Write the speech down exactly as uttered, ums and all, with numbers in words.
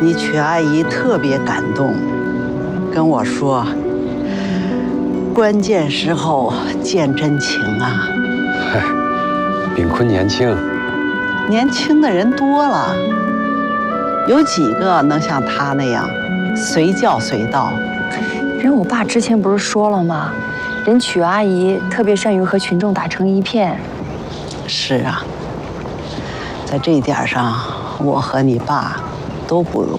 你曲阿姨特别感动，跟我说，关键时候见真情啊。 嗨，炳坤年轻， 年轻的人多了，有几个能像他那样随叫随到？ 人我爸之前不是说了吗？人曲阿姨特别善于和群众打成一片。 是啊，在这一点上，我和你爸都不如。